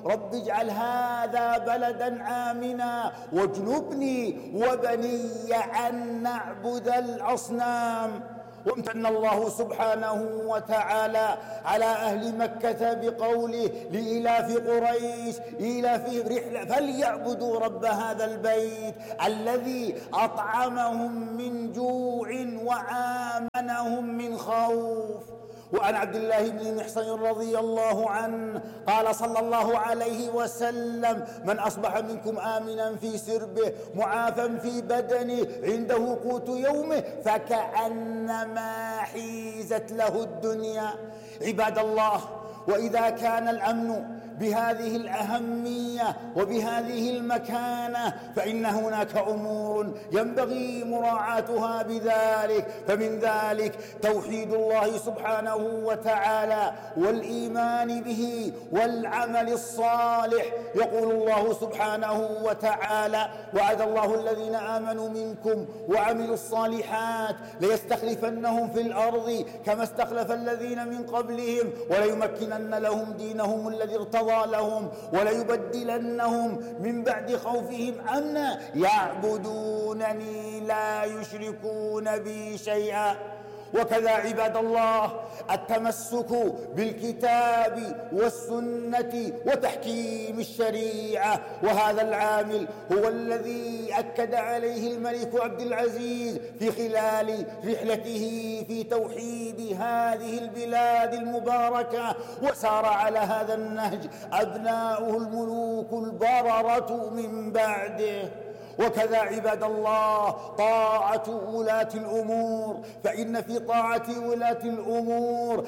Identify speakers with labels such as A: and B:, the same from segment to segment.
A: رب اجعل هذا بلدا آمنا واجنبني وبني أن نعبد الأصنام. وامتن الله سبحانه وتعالى على أهل مكة بقوله لإيلاف قريش إيلافهم رحلة فليعبدوا رب هذا البيت الذي أطعمهم من جوع وآمنهم من خوف. وعن عبد الله بن محصن رضي الله عنه قال صلى الله عليه وسلم: من أصبح منكم آمنا في سربه معافا في بدنه عنده قوت يومه فكأنما حيزت له الدنيا. عباد الله، وإذا كان الأمن بهذه الأهمية وبهذه المكانة فإن هناك أمور ينبغي مراعاتها بذلك، فمن ذلك توحيد الله سبحانه وتعالى والإيمان به والعمل الصالح. يقول الله سبحانه وتعالى: وعد الله الذين آمنوا منكم وعملوا الصالحات ليستخلفنهم في الأرض كما استخلف الذين من قبلهم وليمكنن لهم دينهم الذي ارتضى لهم وليبدلنهم من بعد خوفهم أمنا يعبدونني لا يشركون بي شيئا. وكذا عباد الله التمسك بالكتاب والسنة وتحكيم الشريعة، وهذا العامل هو الذي أكد عليه الملك عبد العزيز في خلال رحلته في توحيد هذه البلاد المباركة، وسار على هذا النهج أبناؤه الملوك البررة من بعده. وكذا عباد الله طاعة ولاة الأمور، فإن في طاعة ولاة الأمور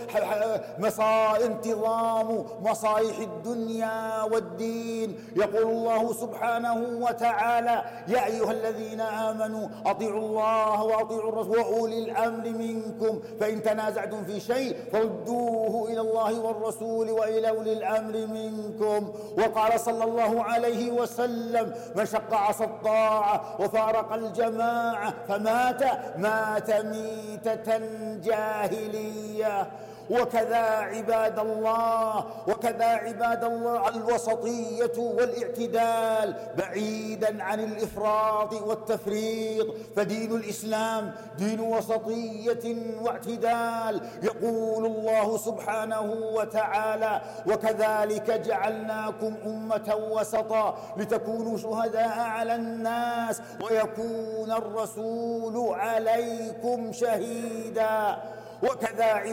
A: انتظام مصالح الدنيا والدين. يقول الله سبحانه وتعالى: يا أيها الذين آمنوا أطيعوا الله وأطيعوا الرسول وأولي الأمر منكم فإن تنازعتم في شيء فردوه إلى الله والرسول وإلى أولي الأمر منكم. وقال صلى الله عليه وسلم: من شق عصا الطاعة وفارق الجماعة فمات ميتة جاهلية. وكذا عباد الله الوسطية والاعتدال بعيدا عن الإفراط والتفريط، فدين الإسلام دين وسطية واعتدال. يقول الله سبحانه وتعالى: وكذلك جعلناكم أمة وسطا لتكونوا شهداء على الناس ويكون الرسول عليكم شهيدا. وكذا